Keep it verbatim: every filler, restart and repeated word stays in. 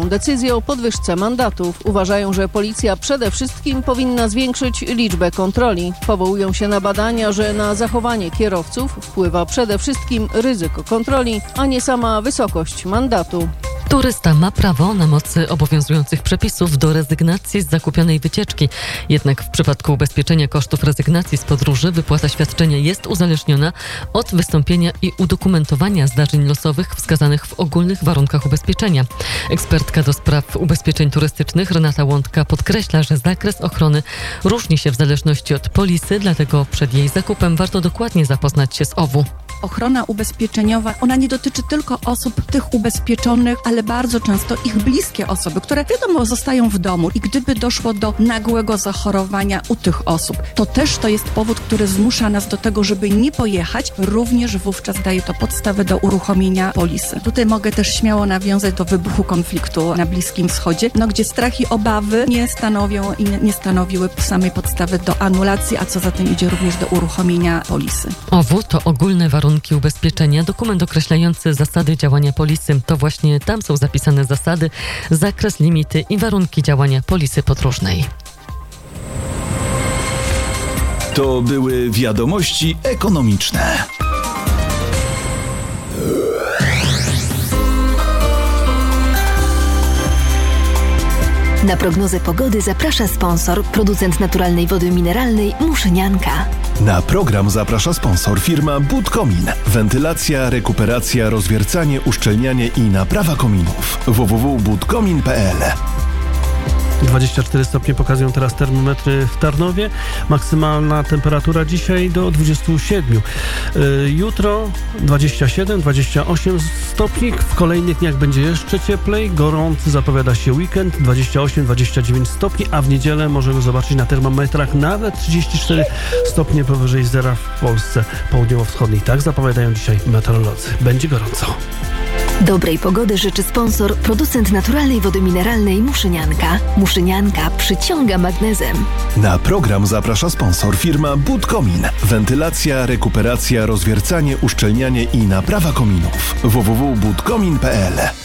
krytykują decyzję o podwyżce mandatów. Uważają, że policja przede wszystkim powinna zwiększyć liczbę kontroli. Powołują się na badania, że na zachowanie kierowców wpływa przede wszystkim ryzyko kontroli, a nie sama wysokość mandatu. Turysta ma prawo na mocy obowiązujących przepisów do rezygnacji z zakupionej wycieczki. Jednak w przypadku ubezpieczenia kosztów rezygnacji z podróży wypłata świadczenia jest uzależniona od wystąpienia i udokumentowania zdarzeń losowych wskazanych w ogólnych warunkach ubezpieczenia. Ekspertka do spraw ubezpieczeń turystycznych Renata Łądka podkreśla, że zakres ochrony różni się w zależności od polisy, dlatego przed jej zakupem warto dokładnie zapoznać się z O W U. Ochrona ubezpieczeniowa, ona nie dotyczy tylko osób tych ubezpieczonych, ale bardzo często ich bliskie osoby, które wiadomo zostają w domu i gdyby doszło do nagłego zachorowania u tych osób, to też to jest powód, który zmusza nas do tego, żeby nie pojechać, również wówczas daje to podstawę do uruchomienia polisy. Tutaj mogę też śmiało nawiązać do wybuchu konfliktu na Bliskim Wschodzie, no gdzie strach i obawy nie stanowią i nie stanowiły samej podstawy do anulacji, a co za tym idzie również do uruchomienia polisy. O W U to ogólne warunki ubezpieczenia, dokument określający zasady działania polisy. To właśnie tam są zapisane zasady, zakres, limity i warunki działania polisy podróżnej. To były wiadomości ekonomiczne. Na prognozę pogody zaprasza sponsor, producent naturalnej wody mineralnej Muszynianka. Na program zaprasza sponsor firma Budkomin. Wentylacja, rekuperacja, rozwiercanie, uszczelnianie i naprawa kominów. w w w kropka budkomin kropka p l. dwadzieścia cztery stopnie pokazują teraz termometry w Tarnowie. Maksymalna temperatura dzisiaj do dwudziestu siedmiu. Jutro dwadzieścia siedem dwadzieścia osiem stopni. W kolejnych dniach będzie jeszcze cieplej. Gorący zapowiada się weekend. dwadzieścia osiem dwadzieścia dziewięć stopni, a w niedzielę możemy zobaczyć na termometrach nawet trzydzieści cztery stopnie powyżej zera w Polsce południowo-wschodniej. Tak zapowiadają dzisiaj meteorolodzy. Będzie gorąco. Dobrej pogody życzy sponsor, producent naturalnej wody mineralnej Muszynianka. Muszynianka przyciąga magnezem. Na program zaprasza sponsor firma Budkomin. Wentylacja, rekuperacja, rozwiercanie, uszczelnianie i naprawa kominów. w w w kropka budkomin kropka p l.